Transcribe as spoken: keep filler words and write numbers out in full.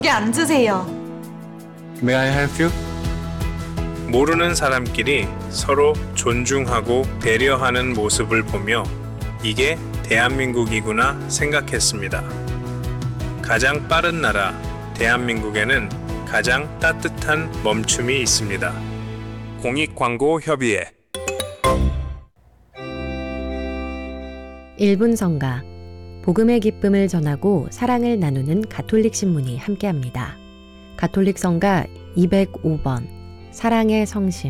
여기 앉으세요. May I help you? 모르는 사람끼리 서로 존중하고 배려하는 모습을 보며 이게 대한민국이구나 생각했습니다. 가장 빠른 나라 대한민국에는 가장 따뜻한 멈춤이 있습니다. 공익광고협의회 일 분 성가, 복음의 기쁨을 전하고 사랑을 나누는 가톨릭 신문이 함께합니다. 가톨릭 성가 이백오 번, 사랑의 성심.